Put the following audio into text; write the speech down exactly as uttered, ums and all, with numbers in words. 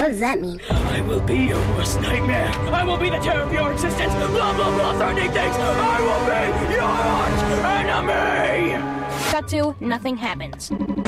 What does that mean? I will be your worst nightmare. I will be the terror of your existence. Blah, blah, blah, threatening things. I will be your arch enemy. Cut to, nothing happens.